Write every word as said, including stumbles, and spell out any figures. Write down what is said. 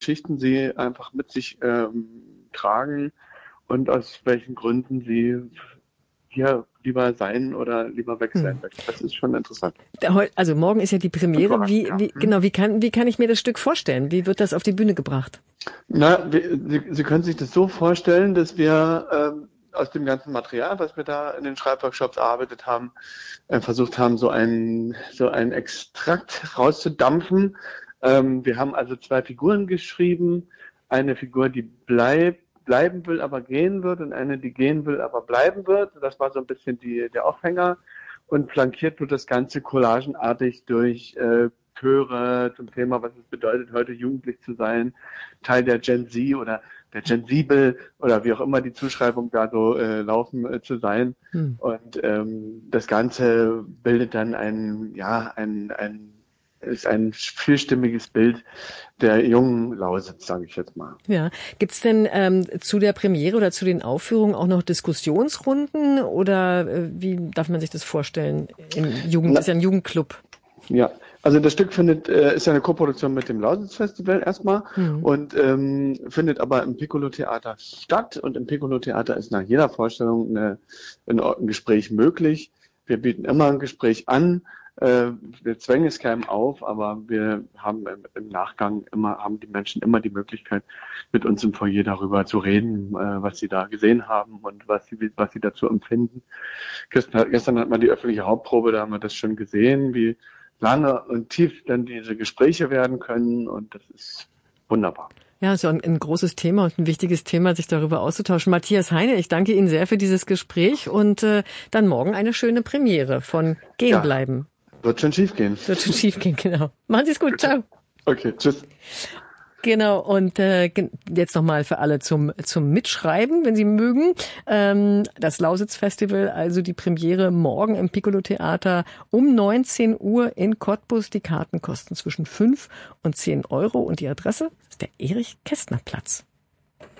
Geschichten sie einfach mit sich ähm, tragen und aus welchen Gründen sie hier lieber sein oder lieber weg sein Hm. möchten. Das ist schon interessant. Also morgen ist ja die Premiere. Wie, Ja. wie, genau, wie kann, wie kann ich mir das Stück vorstellen? Wie wird das auf die Bühne gebracht? Na, wir, Sie, Sie können sich das so vorstellen, dass wir ähm, aus dem ganzen Material, was wir da in den Schreibworkshops erarbeitet haben, äh, versucht haben, so einen so einen Extrakt rauszudampfen. Ähm, wir haben also zwei Figuren geschrieben. Eine Figur, die bleibt, bleiben will, aber gehen wird, und eine, die gehen will, aber bleiben wird. Das war so ein bisschen die, der Aufhänger. Und flankiert wird das Ganze collagenartig durch äh, Chöre zum Thema, was es bedeutet, heute jugendlich zu sein, Teil der Gen Z oder der Gen Siebel oder wie auch immer die Zuschreibung da so äh, laufen äh, zu sein. Hm. Und ähm, das Ganze bildet dann ein, ja, ein, ein ist ein vielstimmiges Bild der jungen Lausitz, sage ich jetzt mal. Ja, gibt's denn ähm, zu der Premiere oder zu den Aufführungen auch noch Diskussionsrunden oder äh, wie darf man sich das vorstellen? Im Jugend, Na, ist ja ein Jugendclub. Ja, also das Stück findet äh, ist ja eine Koproduktion mit dem Lausitz Festival erstmal mhm. und ähm, findet aber im Piccolo Theater statt, und im Piccolo Theater ist nach jeder Vorstellung eine, ein, ein Gespräch möglich. Wir bieten immer ein Gespräch an. Äh, wir zwängen es keinem auf, aber wir haben im, im Nachgang immer, haben die Menschen immer die Möglichkeit, mit uns im Foyer darüber zu reden, äh, was sie da gesehen haben und was sie, was sie dazu empfinden. Gestern, gestern hat man die öffentliche Hauptprobe, da haben wir das schon gesehen, wie lange und tief dann diese Gespräche werden können, und das ist wunderbar. Ja, ist ja ein, ein großes Thema und ein wichtiges Thema, sich darüber auszutauschen. Matthias Heine, ich danke Ihnen sehr für dieses Gespräch, und äh, dann morgen eine schöne Premiere von Gehen ja, bleiben. Wird schon schief gehen. Wird schon schief gehen, genau. Machen Sie es gut, ciao. Okay, tschüss. Genau, und äh, jetzt nochmal für alle zum zum Mitschreiben, wenn Sie mögen. Ähm, das Lausitz-Festival, also die Premiere morgen im Piccolo Theater um neunzehn Uhr in Cottbus. Die Karten kosten zwischen fünf und zehn Euro, und die Adresse ist der Erich-Kästner-Platz.